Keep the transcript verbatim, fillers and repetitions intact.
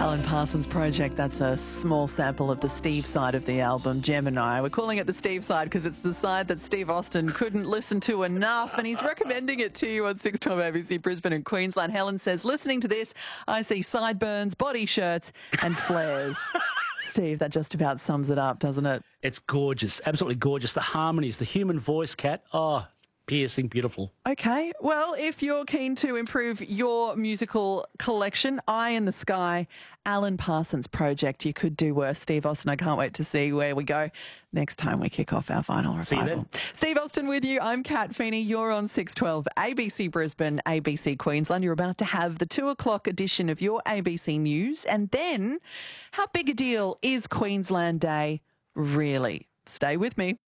Alan Parsons Project, that's a small sample of the Steve side of the album, Gemini. We're calling it the Steve side because it's the side that Steve Austin couldn't listen to enough, and he's recommending it to you on six twelve A B C Brisbane and Queensland. Helen says, listening to this, I see sideburns, body shirts and flares. Steve, that just about sums it up, doesn't it? It's gorgeous, absolutely gorgeous. The harmonies, the human voice, Kat, oh, piercing, beautiful. Okay, well, if you're keen to improve your musical collection, Eye in the Sky, Alan Parsons Project, you could do worse. Steve Austin, I can't wait to see where we go next time we kick off our vinyl revival. See you then. Steve Austin with you. I'm Kat Feeney. You're on six twelve A B C Brisbane, A B C Queensland. You're about to have the two o'clock edition of your A B C News. And then, how big a deal is Queensland Day really? Stay with me.